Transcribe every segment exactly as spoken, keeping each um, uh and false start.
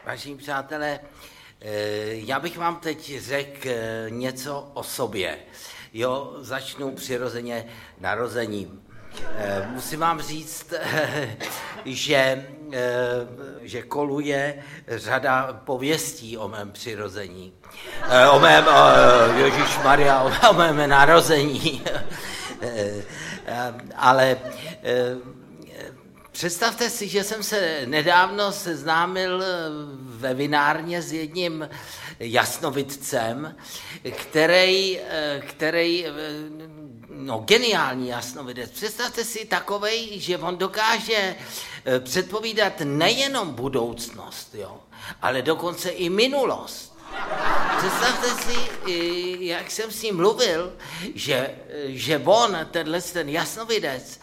Vážení přátelé, já bych vám teď řekl něco o sobě. Jo, začnu přirozeně narozením. Musím vám říct, že, že koluje řada pověstí o mém přirození. O mém, ježišmarja, o mém narození. Ale představte si, že jsem se nedávno seznámil ve vinárně s jedním jasnovidcem, který, který no geniální jasnovidec. Představte si takovej, že on dokáže předpovídat nejenom budoucnost, jo, ale dokonce i minulost. Představte si, jak jsem s ním mluvil, že, že on, tenhle ten jasnovidec,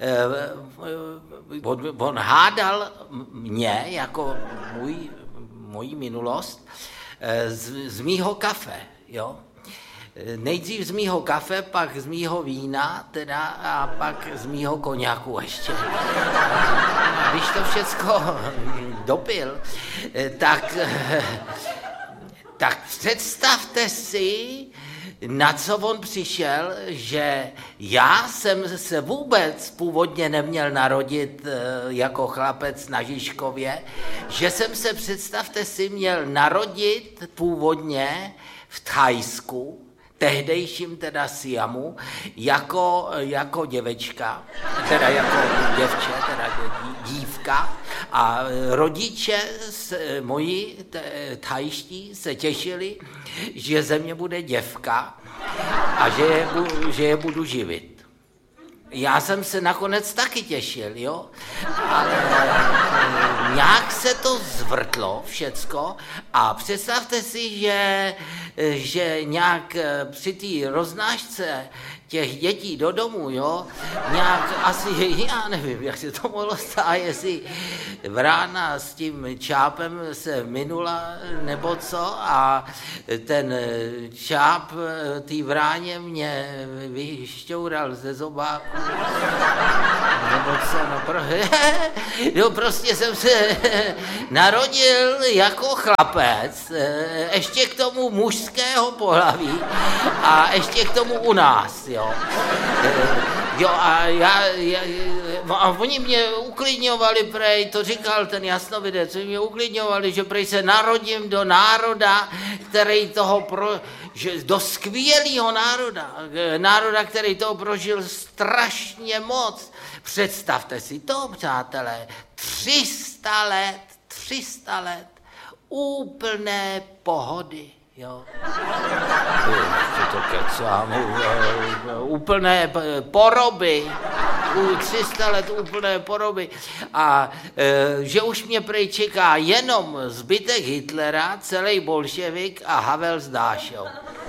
on, on hádal mě jako můj, mojí minulost z, z mýho kafe, jo. Nejdřív z mýho kafe, pak z mýho vína, teda, a pak z mýho koněku ještě. Když to všecko dopil, tak... Tak představte si, na co on přišel, že já jsem se vůbec původně neměl narodit jako chlapec na Žižkově, že jsem se, představte si, měl narodit původně v Thajsku, tehdejším teda Siamu, jako, jako děvečka, teda jako děvče, teda dívka, a rodiče s, moji thajští se těšili, že ze mě bude děvka a že je, že je budu živit. Já jsem se nakonec taky těšil, jo, ale nějak se to zvrtlo všecko a představte si, že, že nějak při té roznášce těch dětí do domu, jo, nějak asi, já nevím, jak se to mohlo stát, jestli vrána s tím čápem se minula nebo co a ten čáp té vráně mě vyšťoural ze zobáku nebo co, no, pro... jo, prostě jsem se narodil jako chlapec, ještě k tomu mužského pohlaví a ještě k tomu u nás, jo. Jo, a já, já a oni mě uklidňovali, prej, to říkal ten jasnovidec, oni mě uklidňovali, že prej se narodím do národa, který toho pro, že do skvělého národa, národa, který toho prožil strašně moc. Představte si to, přátelé, tři sta let, tři sta let úplné pohody. Jo. To kecám, úplné poroby, tři sta let úplné poroby a že už mě prej čeká jenom zbytek Hitlera, celý bolševik a Havel s Dášou.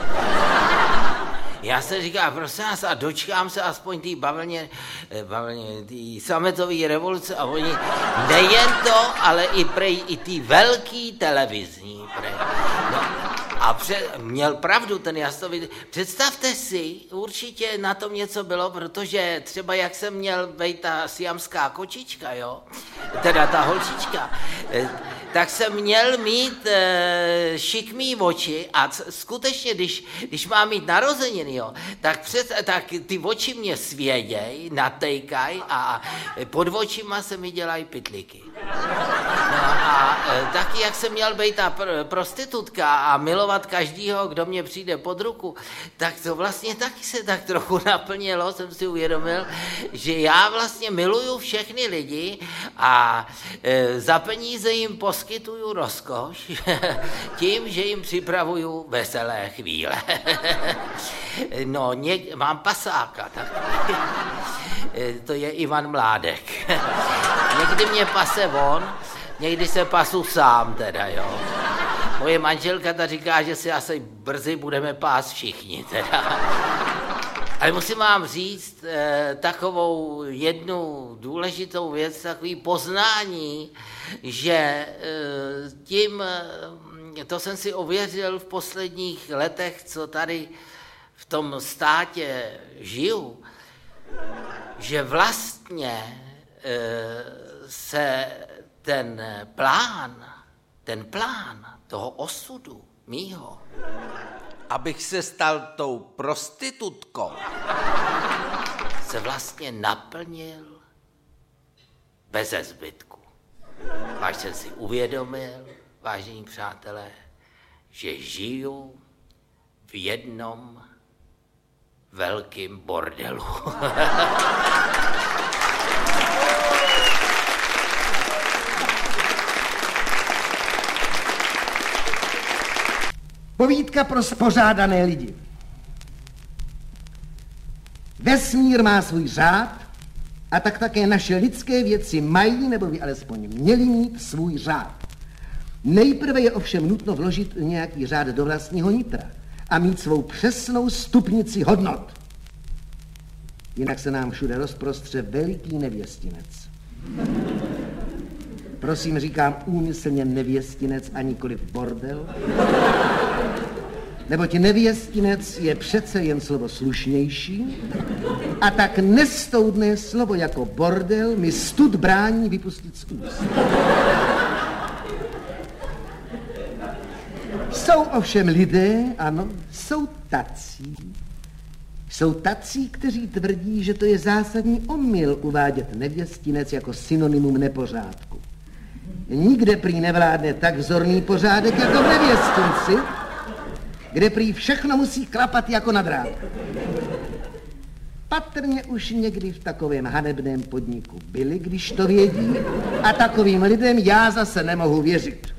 Já se říkám, prosím vás, a dočkám se aspoň té bavlně, bavlně té sametové revoluce a oni nejen to, ale i prej, i ty velký televizní prej. No. A před, měl pravdu ten jasnovidec. Představte si, určitě na tom něco bylo, protože třeba jak jsem měl být ta siamská kočička, jo, teda ta holčička, tak jsem měl mít e, šikmý oči a c- skutečně, když, když mám mít narozeniny, jo, tak, před, tak ty oči mě svěděj, natejkaj a pod očima se mi dělají pytliky. No a e, taky, jak jsem měl být ta pr- prostitutka a milovat každýho, kdo mě přijde pod ruku, tak to vlastně taky se tak trochu naplnilo, jsem si uvědomil, že já vlastně miluju všechny lidi a e, za peníze jim poskytuju rozkoš tím, že jim připravuju veselé chvíle. No, něk- mám pasáka, tak to je Ivan Mládek. Někdy mě pase on, někdy se pasu sám teda, jo. Moje manželka ta říká, že si asi brzy budeme pást všichni, teda. Ale musím vám říct eh, takovou jednu důležitou věc, takový poznání, že eh, tím, eh, to jsem si ověřil v posledních letech, co tady v tom státě žiju, že vlastně eh, se ten plán, ten plán toho osudu mýho, Abych se stal tou prostitutkou, se vlastně naplnil beze zbytku. Až jsem si uvědomil, vážení přátelé, že žiju v jednom velkým bordelu. Povídka pro spořádané lidi. Vesmír má svůj řád a tak také naše lidské věci mají, nebo by alespoň měly mít svůj řád. Nejprve je ovšem nutno vložit nějaký řád do vlastního nitra a mít svou přesnou stupnici hodnot. Jinak se nám všude rozprostře veliký nevěstinec. Prosím, říkám úmyslně nevěstinec a nikoliv bordel. Neboť nevěstinec je přece jen slovo slušnější a tak nestoudné slovo jako bordel mi stud brání vypustit z úst. Jsou ovšem lidé, ano, jsou tací. Jsou tací, kteří tvrdí, že to je zásadní omyl uvádět nevěstinec jako synonymum nepořádku. Nikde prý nevládne tak vzorný pořádek jako v nevěstinci, kde prý všechno musí klapat jako na drátku. Patrně už někdy v takovém hanebném podniku byli, když to vědí, a takovým lidem já zase nemohu věřit.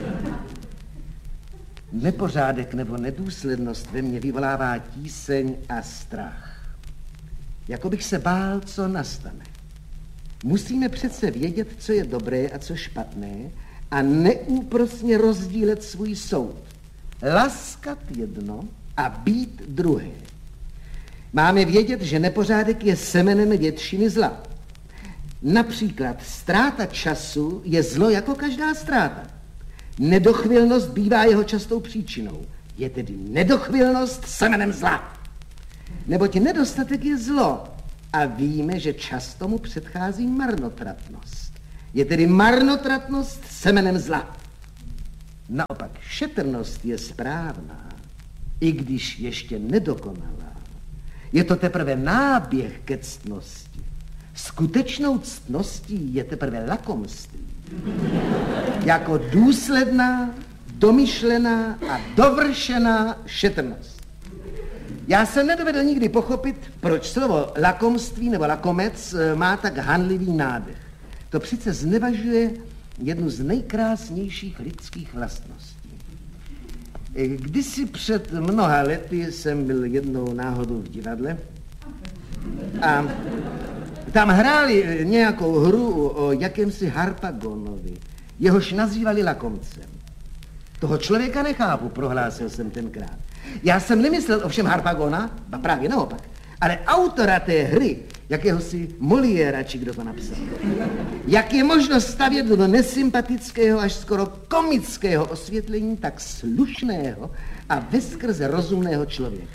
Nepořádek nebo nedůslednost ve mně vyvolává tíseň a strach. Jako bych se bál, co nastane. Musíme přece vědět, co je dobré a co špatné a neúprosně rozdílet svůj soud. Laskat jedno a být druhé. Máme vědět, že nepořádek je semenem většiny zla. Například ztráta času je zlo jako každá ztráta. Nedochvilnost bývá jeho častou příčinou. Je tedy nedochvilnost semenem zla. Neboť nedostatek je zlo a víme, že často mu předchází marnotratnost. Je tedy marnotratnost semenem zla. Naopak šetrnost je správná, i když ještě nedokonalá. Je to teprve náběh ke ctnosti. Skutečnou ctností je teprve lakomství. Jako důsledná, domyšlená a dovršená šetrnost. Já jsem nedovedl nikdy pochopit, proč slovo lakomství nebo lakomec má tak hanlivý nádech. To přece znevažuje jednu z nejkrásnějších lidských vlastností. Kdysi před mnoha lety jsem byl jednou náhodou v divadle a tam hráli nějakou hru o jakémsi Harpagonovi, jehož nazývali lakomcem. Toho člověka nechápu, prohlásil jsem tenkrát. Já jsem nemyslel ovšem Harpagona, a právě naopak, ale autora té hry, jakéhosi Moliéra, či kdo to napsal. Jak je možno stavět do nesympatického až skoro komického osvětlení tak slušného a veskrze rozumného člověka.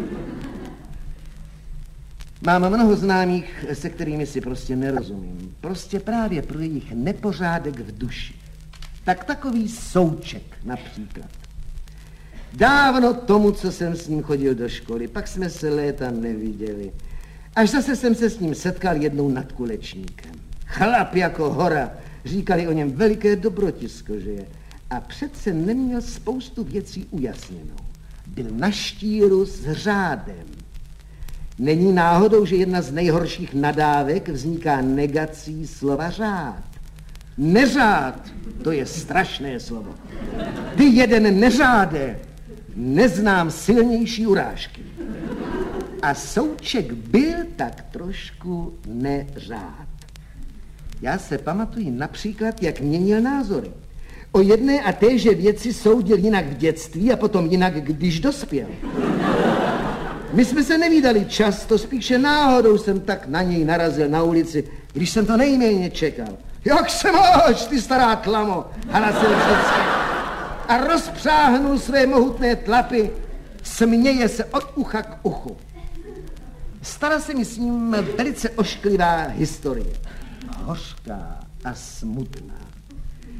Mám mnoho známých, se kterými si prostě nerozumím. Prostě právě pro jejich nepořádek v duši. Tak takový Souček například. Dávno tomu, co jsem s ním chodil do školy, pak jsme se léta neviděli. Až zase jsem se s ním setkal jednou nad Kulečníkem. Chlap jako hora, říkali o něm veliké dobrotisko, že je. A přece neměl spoustu věcí ujasněnou. Byl na štíru s řádem. Není náhodou, že jedna z nejhorších nadávek vzniká negací slova řád. Neřád, to je strašné slovo. Ty jeden neřáde, neznám silnější urážky. A Souček byl tak trošku neřád. Já se pamatuji například, jak měnil názory. O jedné a téže věci soudil jinak v dětství a potom jinak, když dospěl. My jsme se nevídali často, spíše náhodou jsem tak na něj narazil na ulici, když jsem to nejméně čekal. Jak se máš, ty stará tlamo, hlasil vždycky. A rozpřáhnul své mohutné tlapy, směje se od ucha k uchu. Stala se mi s ním velice ošklivá historie. Hořká a smutná.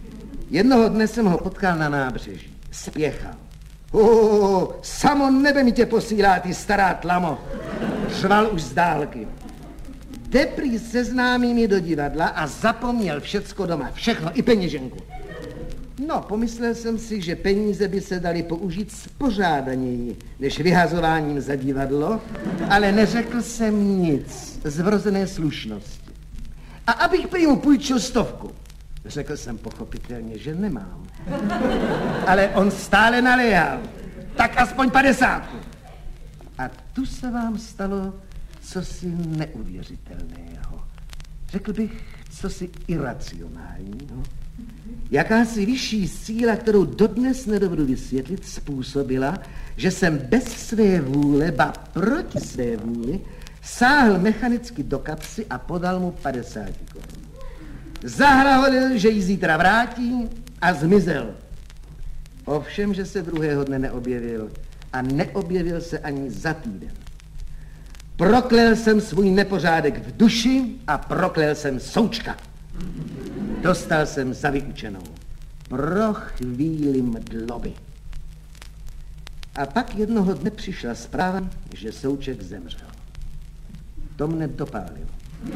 Jednoho dne jsem ho potkal na nábřeží. Spěchal. Oh, samo nebe mi tě posílá, ty stará tlamo. Řval už z dálky. Jde prý seznámí mi do divadla a zapomněl všecko doma. Všechno, i peněženku. No, pomyslel jsem si, že peníze by se daly použít spořádaněji, než vyhazováním za divadlo, ale neřekl jsem nic z vrozené slušnosti. A abych prý mu půjčil stovku. Řekl jsem pochopitelně, že nemám. Ale on stále naléhal. Tak aspoň padesátku. A tu se vám stalo cosi neuvěřitelného. Řekl bych, cosi iracionálního. Jakási vyšší síla, kterou dodnes nedovedu vysvětlit, způsobila, že jsem bez své vůle, ba proti své vůli, sáhl mechanicky do kapsy a podal mu padesát korun. Zahlahodil, že ji zítra vrátí a zmizel. Ovšem, že se druhého dne neobjevil a neobjevil se ani za týden. Proklel jsem svůj nepořádek v duši a proklel jsem Součka. Dostal jsem za vyučenou. Pro chvíli mdloby. A pak jednoho dne přišla zpráva, že Souček zemřel. To mne dopálilo.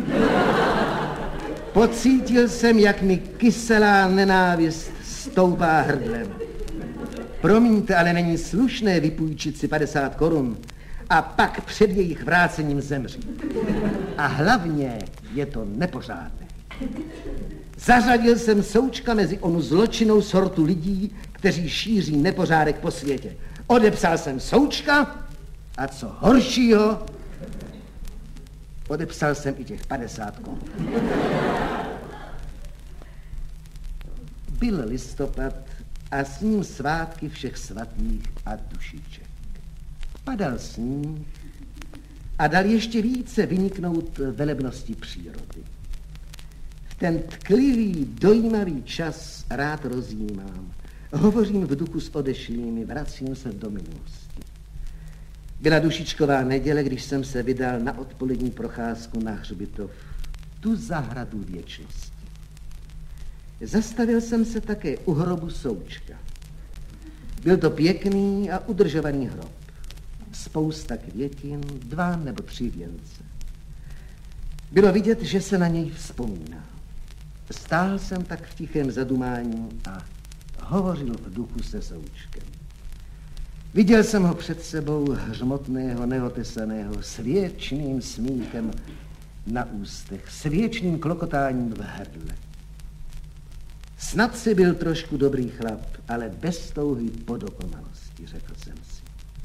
Pocítil jsem, jak mi kyselá nenávist stoupá hrdlem. Promiňte, ale není slušné vypůjčit si padesát korun a pak před jejich vrácením zemřít. A hlavně je to nepořádné. Zařadil jsem Součka mezi onu zločinnou sortu lidí, kteří šíří nepořádek po světě. Odepsal jsem Součka a co horšího, odepsal jsem i těch padesát korun. Byl listopad a s ním svátky všech svatých a dušiček. Padal sníh a dal ještě více vyniknout velebnosti přírody. V ten tklivý, dojímavý čas rád rozjímám. Hovořím v duchu s odešlými, vracím se do minulosti. Byla dušičková neděle, když jsem se vydal na odpolední procházku na hřbitov, tu zahradu věčnosti. Zastavil jsem se také u hrobu Součka. Byl to pěkný a udržovaný hrob. Spousta květin, dva nebo tři věnce. Bylo vidět, že se na něj vzpomíná. Stál jsem tak v tichém zadumání a hovořil v duchu se Součkem. Viděl jsem ho před sebou hřmotného, neotesaného, s věčným smíchem na ústech, s věčným klokotáním v hrdle. Snad si byl trošku dobrý chlap, ale bez touhy po dokonalosti, řekl jsem si.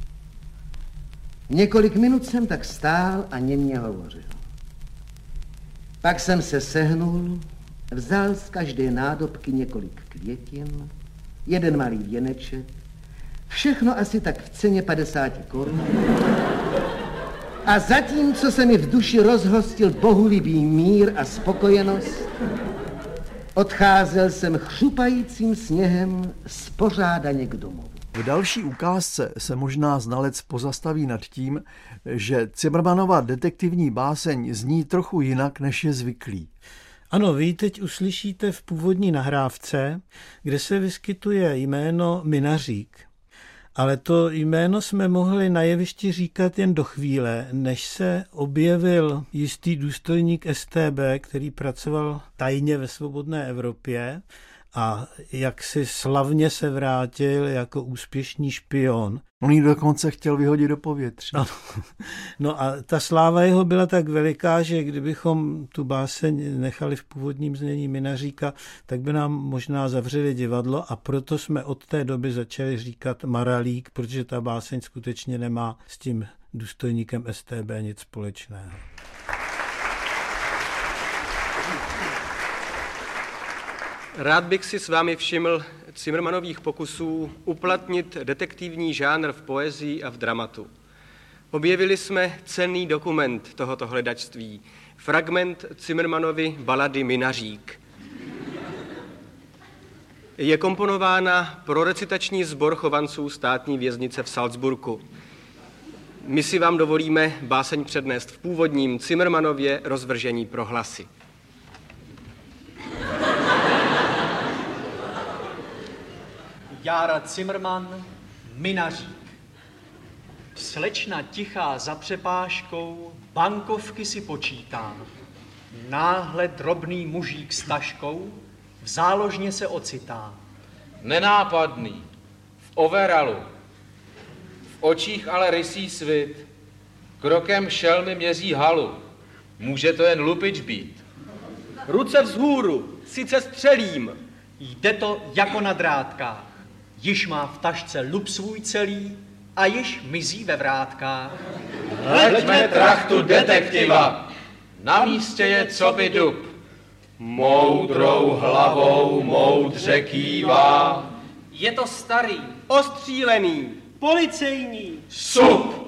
Několik minut jsem tak stál a němě hovořil. Pak jsem se sehnul, vzal z každé nádobky několik květin, jeden malý věneček, všechno asi tak v ceně padesáti korun. A zatímco se mi v duši rozhostil bohulibý mír a spokojenost, odcházel jsem chřupajícím sněhem spořádaně k domovu. V další ukázce se možná znalec pozastaví nad tím, že Cimrmanova detektivní báseň zní trochu jinak, než je zvyklý. Ano, vy teď uslyšíte v původní nahrávce, kde se vyskytuje jméno Minařík. Ale to jméno jsme mohli na jevišti říkat jen do chvíle, než se objevil jistý důstojník S T B, který pracoval tajně ve svobodné Evropě a jak si slavně se vrátil jako úspěšný špion. On ji dokonce chtěl vyhodit do povětří. No, no a ta sláva jeho byla tak veliká, že kdybychom tu báseň nechali v původním znění Minaříka, tak by nám možná zavřeli divadlo a proto jsme od té doby začali říkat Maralík, protože ta báseň skutečně nemá s tím důstojníkem S T B nic společného. Rád bych si s vámi všiml Cimrmanových pokusů uplatnit detektivní žánr v poezii a v dramatu. Objevili jsme cenný dokument tohoto hledačství, fragment Cimrmanovy balady Minařík. Je komponována pro recitační sbor chovanců státní věznice v Salzburgu. My si vám dovolíme báseň přednést v původním Cimrmanově rozvržení pro hlasy. Jára Cimrman, Minařík. Slečna tichá za přepážkou, bankovky si počítá. Náhle drobný mužík s taškou v záložně se ocitá. Nenápadný, v overalu, v očích ale rysí svit, krokem šelmy měří halu. Může to jen lupič být. Ruce vzhůru, sice střelím. Jde to jako na drátkách. Již má v tašce lup svůj celý a již mizí ve vrátkách. Hleďme trachtu detektiva, na místě je coby dub. Moudrou hlavou moudře kývá. Je to starý, Ostřílený, policejní, Sup!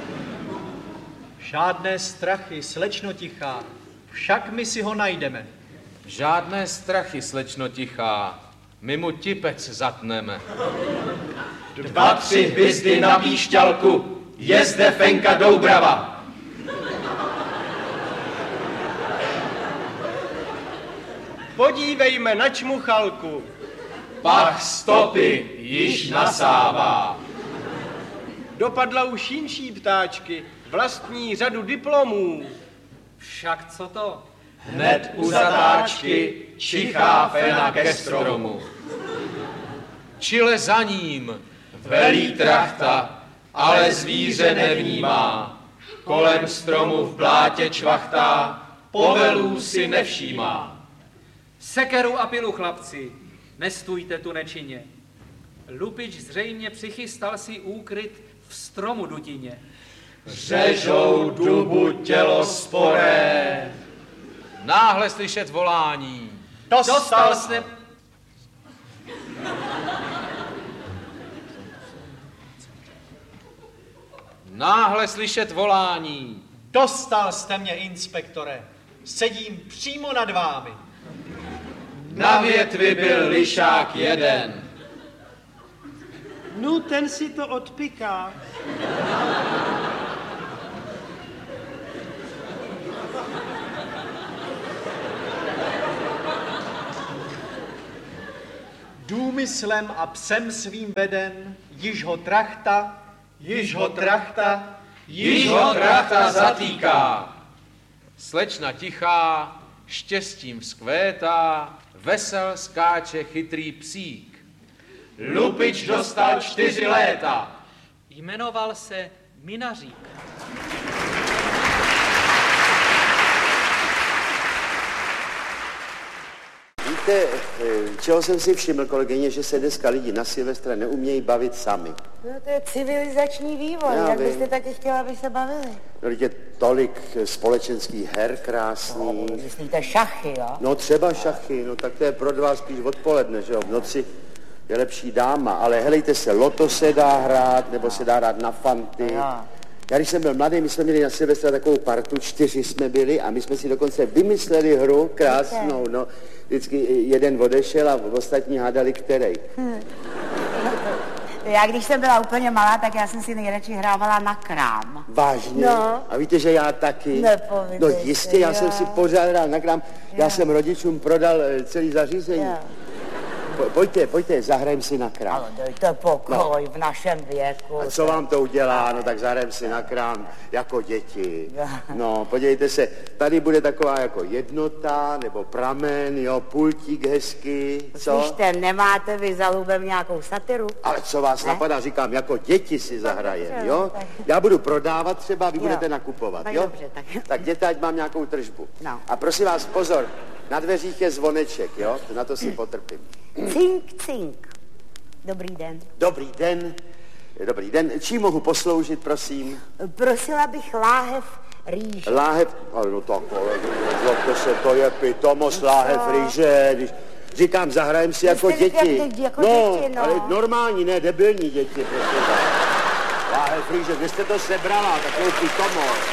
Žádné strachy, slečno tichá, však my si ho najdeme. Žádné strachy, slečno tichá, my mu tipec zatneme. Dva, tři hvězdy na píšťalku, je zde Fenka Doubrava. podívejme na čmuchalku. Pach stopy již nasává. Dopadla už jinší ptáčky, vlastní řadu diplomů. Však co to? Hned u zatáčky čichá fena ke stromu. Čile za ním velí trachta, ale zvíře nevnímá. Kolem stromu v blátě čvachtá, povelů si nevšímá. Sekeru a pilu, chlapci, nestůjte tu nečinně. Lupič zřejmě přichystal si úkryt v stromu dutině. Řežou dubu tělo sporé. Náhle slyšet volání. Dostal, Dostal se... Náhle slyšet volání. Dostal jste mě, inspektore. Sedím přímo nad vámi. Na větvi byl lišák jeden. No, ten si to odpiká. Důmyslem a psem svým veden, již ho trachta, již ho trachta, Již ho trachta zatýká. Slečna tichá, štěstím vzkvétá, vesel skáče chytrý psík. Lupič dostal čtyři léta. Jmenoval se Minařík. Víte, čeho jsem si všiml, kolegyně, že se dneska lidi na Silvestra neumějí bavit sami. No to je civilizační vývoj, Já jak vím. byste taky chtěla, aby se bavili? No, je tolik společenských her krásných. No, myslíte šachy, jo? No třeba šachy, no tak to je pro dva spíš odpoledne, že jo, v noci je lepší dáma, ale helejte se, loto se dá hrát, nebo se dá hrát na fanty. No. Já když jsem byl mladý, my jsme měli na Silvestra takovou partu, čtyři jsme byli a my jsme si dokonce vymysleli hru krásnou, no. Vždycky jeden odešel a ostatní hádali který. Hm. Já když jsem byla úplně malá, tak já jsem si nejradši hrávala na krám. Vážně? No. A víte, že já taky? Nepovídejte, No jistě, já jo. jsem si pořád hrál na krám. Já Jo. jsem rodičům prodal eh, celý zařízení. Jo. Po, pojďte, pojďte, zahrajeme si na krám. Ale dejte pokoj v našem věku. A co vám to udělá? No tak zahrajeme si na krám jako děti. Jo. No, podívejte se, tady bude taková jako jednota, nebo pramen, jo, pultík hezky, co? Slyšte, nemáte vy za lubem nějakou satiru? Ale co vás Ne? napadá, říkám, jako děti si zahrajem, dobře, jo? tak- Já budu prodávat třeba, vy Jo. budete nakupovat, Tak jo? dobře, tak- Tak jděte, ať mám nějakou tržbu. No. A prosím vás, pozor, na dveřích je zvoneček, jo? Na to si potrpím. Cink, cink. Dobrý den. Dobrý den, dobrý den. Čím mohu posloužit, prosím? Prosila bych láhev rýže. Láhev, ale no tak, kolegyně, zlobte se, to je pitomost, láhev rýže, když říkám, zahrajem si jako jste říkal, děti. jak- jako no, děti, no. ale normální, ne debilní děti, prosím vás. Láhev rýže, kde jste to sebrala, takovou pitomost.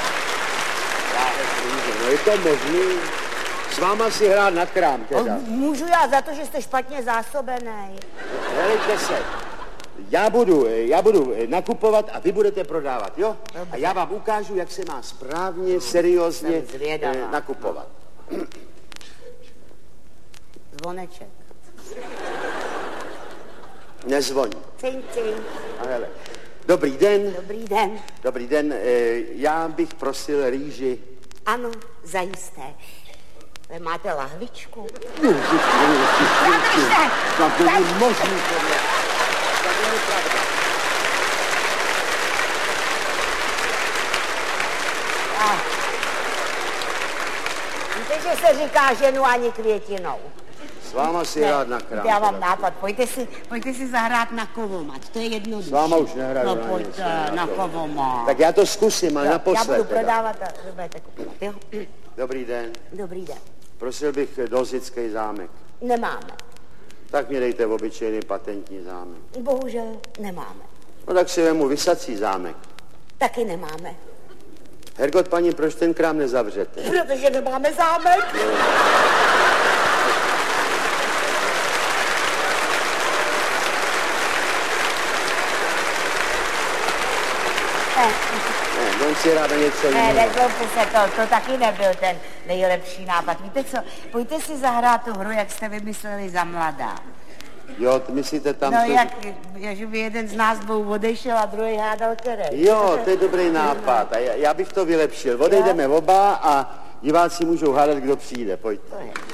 Láhev rýže, no je to možný. S váma si hrát na krám, teda. Můžu já za to, že jste špatně zásobený. Helejte se, já budu, já budu nakupovat a vy budete prodávat, jo? A já vám ukážu, jak se má správně, seriózně Jsem zvědavá. eh, nakupovat. Zvoneček. Nezvoní. Cink, cink. A hele. Dobrý den. Dobrý den. Dobrý den. E, já bych prosil rýži. Ano, zajisté. Vy máte lahvičku? No, Zadržte! To není možný tohle. To není pravda. Víte, že se říká ženu ani květinou. S váma si Ne, rád na krám. Já mám nápad, pojďte si, pojďte si zahrát na kovomat, to je jednodušší. S váma už nehraju no, na pojďte, nic, na to. kovomat. Tak já to zkusím, ale Jo, naposled. Já budu teda. prodávat a vy budete kupovat, jo? Dobrý den. Dobrý den. Prosil bych Dozický zámek. Nemáme. Tak mi dejte obyčejný patentní zámek. Bohužel nemáme. No tak si vemu Vysací zámek. Taky nemáme. Hergot, paní, proč ten krám nezavřete? Protože nemáme zámek. Ne, on si ráda něco Ne, jiného. nezlobte se, to, to taky nebyl ten nejlepší nápad. Víte co, pojďte si zahrát tu hru, jak jste vymysleli za mladá. Jo, ty myslíte tam... No to... jak, že by jeden z nás dvou odešel a druhý hádal který. Jo, to je dobrý nápad. A já, já bych to vylepšil. Odejdeme oba a diváci můžou hádat, kdo přijde. Pojďte.